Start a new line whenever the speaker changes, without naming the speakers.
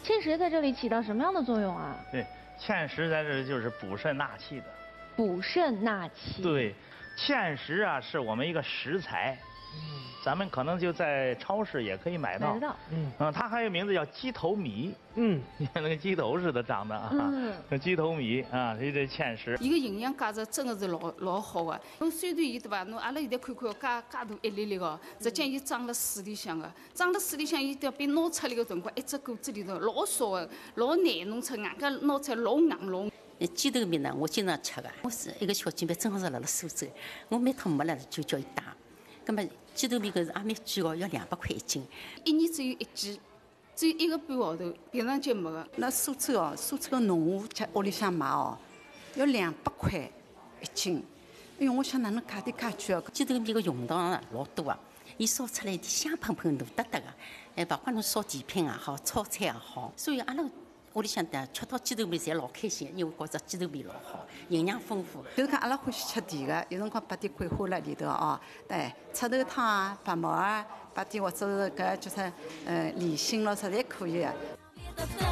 芡实在这里起到什么样的作用啊？
对，芡实在这里就是补肾纳气的。
补肾纳气。
对，芡实啊是我们一个食材。咱们可能就在超市也可以买到。
买得到。
它还有名字叫鸡头米。你看那个鸡头似的长得啊。鸡头米啊，这芡实。
伊个营养价值真的是老好的。侬虽然伊对伐？侬阿拉现在看看介大一粒粒个，实际伊长了水里向个，长了水里向，伊要被拿出来个辰光，一只果子里头老少个，老难弄出，外加拿出来老硬老。
鸡头米呢，我经常吃的。我是一个小姐妹，正好是辣苏州，我每趟没来就叫伊带。那么鸡头米搿是也蛮贵哦，要200块1斤。
一年只有1季，只有1个半号头，平常节没个。
那苏州哦，苏州个农户在屋里向买哦，要200块1斤。哎哟，我想哪能价钿介贵啊？
鸡头米个用途啊老多啊，伊烧出来香喷喷、糯得得个，包括侬烧甜品也好，炒菜也好，所以阿拉屋里向的吃到鸡头米侪老开心，因为觉着鸡头米老好，营养丰富。
就是讲阿拉欢喜吃甜个，有辰光摆点桂花辣里头哦，对，赤豆汤啊、白馍啊，摆点或者是搿就是莲心咯，啥侪可以个。